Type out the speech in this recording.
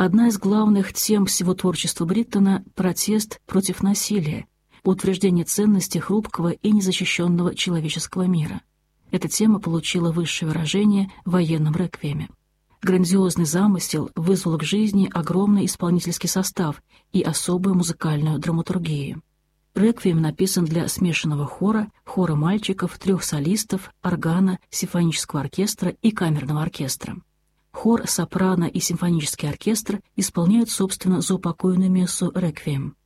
Одна из главных тем всего творчества Бриттона — протест против насилия, утверждение ценности хрупкого и незащищенного человеческого мира. Эта тема получила высшее выражение в военном реквиеме. Грандиозный замысел вызвал к жизни огромный исполнительский состав и особую музыкальную драматургию. Реквием написан для смешанного хора, хора мальчиков, 3 солистов, органа, симфонического оркестра и камерного оркестра. Хор, сопрано и симфонический оркестр исполняют, собственно, заупокойную мессу «Реквием».